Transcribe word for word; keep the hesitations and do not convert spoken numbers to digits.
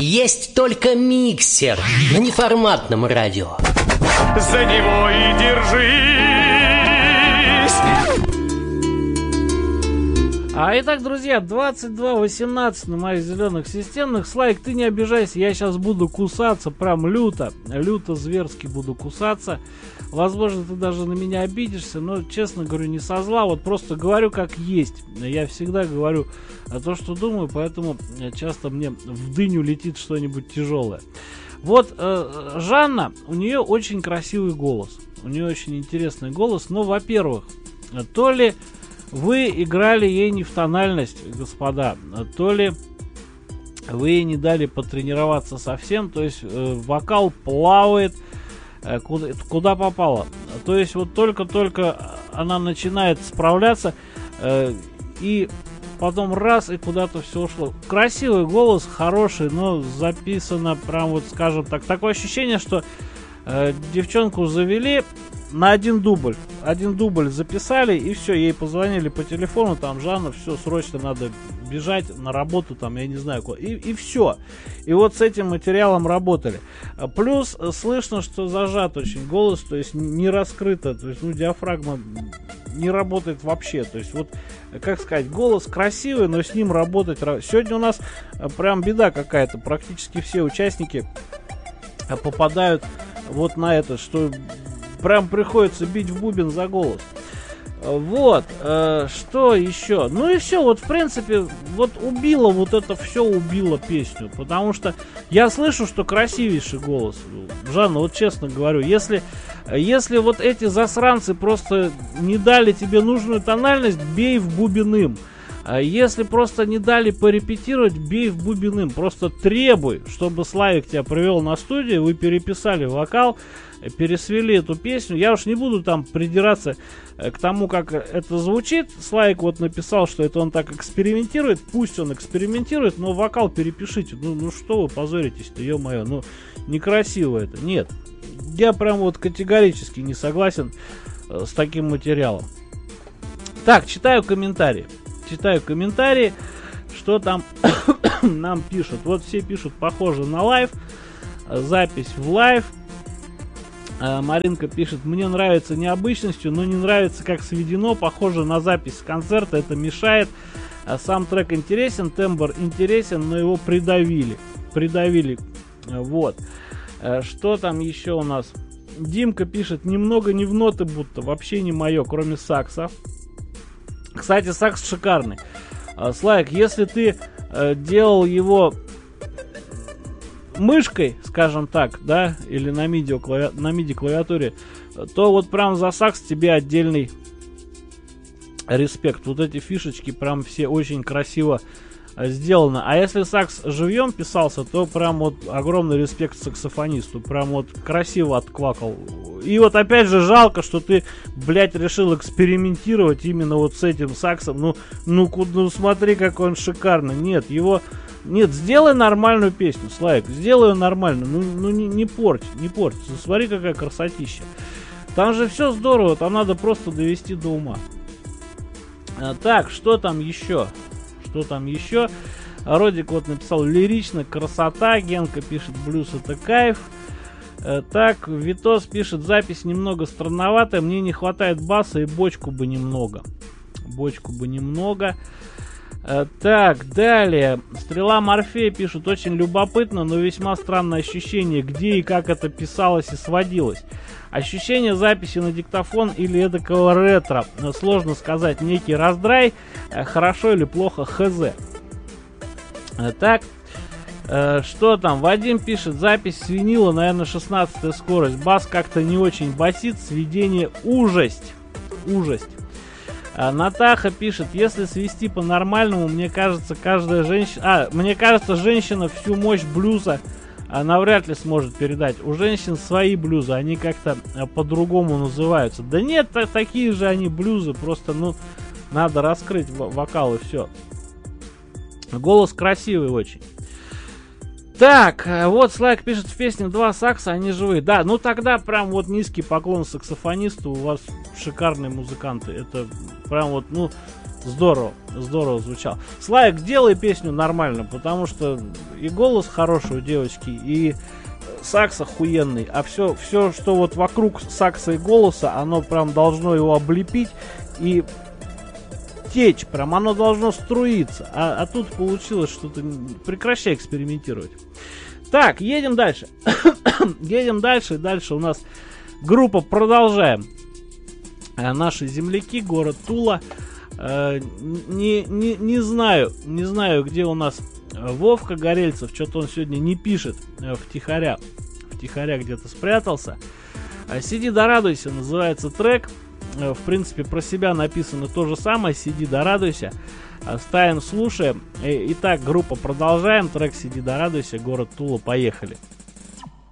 Есть только миксер на неформатном радио. За него и держись. А итак, друзья, двадцать два восемнадцать на моих зеленых системных. Слайк, ты не обижайся, я сейчас буду кусаться прям люто. Люто зверски буду кусаться. Возможно, ты даже на меня обидишься, но, честно говорю, не со зла. Вот просто говорю как есть. Я всегда говорю то, что думаю, поэтому часто мне в дыню летит что-нибудь тяжелое. Вот э, Жанна, у нее очень красивый голос. У нее очень интересный голос. Но, во-первых, то ли вы играли ей не в тональность, господа, то ли вы ей не дали потренироваться совсем. То есть э, вокал плавает э, куда, куда попало. То есть вот только-только она начинает справляться э, и потом раз и куда-то все ушло. Красивый голос, хороший, но записано прям вот, скажем так, такое ощущение, что э, девчонку завели на один дубль. Один дубль записали, и все, ей позвонили по телефону, там, Жанна, все, срочно надо бежать на работу, там, я не знаю, куда. И, и все. И вот с этим материалом работали. Плюс слышно, что зажат очень голос, то есть не раскрыто, то есть, ну, диафрагма не работает вообще. То есть, вот, как сказать, голос красивый, но с ним работать... Сегодня у нас прям беда какая-то. Практически все участники попадают вот на это, что прям приходится бить в бубен за голос. Вот, э, что еще? Ну и все, вот в принципе, вот убило вот это все, убило песню. Потому что я слышу, что красивейший голос. Жанна, вот честно говорю, если, если вот эти засранцы просто не дали тебе нужную тональность, бей в бубен им. Если просто не дали порепетировать, бей в бубен им. Просто требуй, чтобы Славик тебя привел на студию, вы переписали вокал, пересвели эту песню. Я уж не буду там придираться к тому, как это звучит. Славик вот написал, что это он так экспериментирует. Пусть он экспериментирует, но вокал перепишите. Ну, ну что вы позоритесь-то, ё-моё. Ну, некрасиво это. Нет. Я прям вот категорически не согласен с таким материалом. Так, читаю комментарии. Читаю комментарии, что там нам пишут. Вот все пишут, похоже на лайв. Запись в лайв. Маринка пишет: мне нравится необычностью, но не нравится, как сведено. Похоже на запись с концерта, это мешает. Сам трек интересен, тембр интересен, но его придавили. Придавили. Вот. Что там еще у нас? Димка пишет: немного не в ноты будто, вообще не мое, кроме сакса. Кстати, сакс шикарный. Слайк, если ты э, делал его мышкой, скажем так, да, или на миди, клави... на миди клавиатуре, то вот прям за сакс тебе отдельный респект. Вот эти фишечки прям все очень красиво сделаны. А если сакс живьем писался, то прям вот огромный респект саксофонисту. Прям вот красиво отквакал. И вот опять же жалко, что ты, блядь, решил экспериментировать именно вот с этим саксом. Ну, ну, ну смотри, как он шикарный. Нет, его... Нет, сделай нормальную песню, Славик. Сделай ее нормально. Ну, ну не, не порть, не порть. Смотри, какая красотища. Там же все здорово, там надо просто довести до ума. А, так, что там еще? Что там еще? Родик вот написал: лирично, красота. Генка пишет: блюз это кайф. Э, так, Витос пишет: запись немного странноватая, мне не хватает баса и бочку бы немного. Бочку бы немного. Э, так, далее. Стрела Морфея пишет: очень любопытно, но весьма странное ощущение, где и как это писалось и сводилось. Ощущение записи на диктофон или эдакого ретро. Сложно сказать, некий раздрай, хорошо или плохо, хз. Так, что там? Вадим пишет: запись с винила, наверное, шестнадцатая скорость. Бас как-то не очень басит, сведение ужасть. Ужасть. Натаха пишет: если свести по-нормальному, мне кажется, каждая женщина... А, мне кажется, женщина всю мощь блюза она вряд ли сможет передать. У женщин свои блюзы, они как-то по-другому называются. Да нет, так, такие же они блюзы, просто, ну, надо раскрыть вокал и все. Голос красивый очень. Так, вот Слайк пишет: в песне два сакса, они живые. Да, ну тогда прям вот низкий поклон саксофонисту, у вас шикарные музыканты. Это прям вот, ну, Здорово, здорово звучал. Слайк, делай песню нормально, потому что и голос хороший у девочки, и сакс охуенный, а все, все, что вот вокруг сакса и голоса, оно прям должно его облепить и течь, прям оно должно струиться. А, а тут получилось что-то... Прекращай экспериментировать. Так, едем дальше. едем дальше, дальше у нас группа «Продолжаем». Наши земляки, город Тула. Не, не, не знаю, не знаю, где у нас Вовка Горельцев, что-то он сегодня не пишет втихаря, втихаря где-то спрятался. «Сиди да радуйся» называется трек. В принципе, про себя написано то же самое. «Сиди да радуйся». Ставим, слушаем. Итак, группа «Продолжаем». Трек «Сиди да радуйся», город Тула. Поехали.